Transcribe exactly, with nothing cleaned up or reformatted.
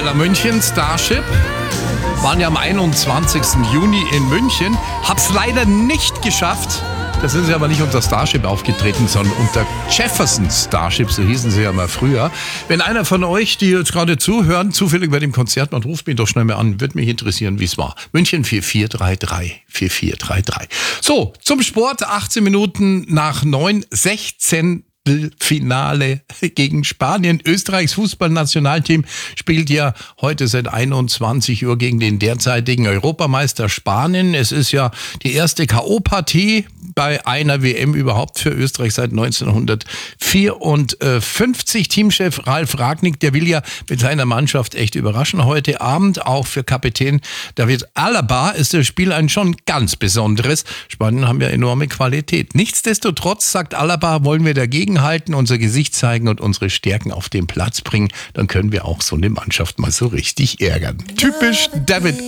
Bayern München, Starship. Waren ja am einundzwanzigsten Juni in München. Hab's leider nicht geschafft. Da sind sie aber nicht unter Starship aufgetreten, sondern unter Jefferson Starship, so hießen sie ja mal früher. Wenn einer von euch, die jetzt gerade zuhören, zufällig bei dem Konzert, man ruft mich doch schnell mal an, würde mich interessieren, wie es war. München vier vier drei drei, vier vier drei drei. So, zum Sport, achtzehn Minuten nach neun, sechzehn Finale gegen Spanien. Österreichs Fußballnationalteam spielt ja heute seit einundzwanzig Uhr gegen den derzeitigen Europameister Spanien. Es ist ja die erste K O-Partie bei einer W M überhaupt für Österreich seit neunzehnhundertvierundfünfzig. Teamchef Ralf Rangnick, der will ja mit seiner Mannschaft echt überraschen. Heute Abend auch für Kapitän David Alaba ist das Spiel ein schon ganz besonderes. Spanien haben ja enorme Qualität. Nichtsdestotrotz, sagt Alaba, wollen wir dagegen halten, unser Gesicht zeigen und unsere Stärken auf den Platz bringen, dann können wir auch so eine Mannschaft mal so richtig ärgern. Typisch David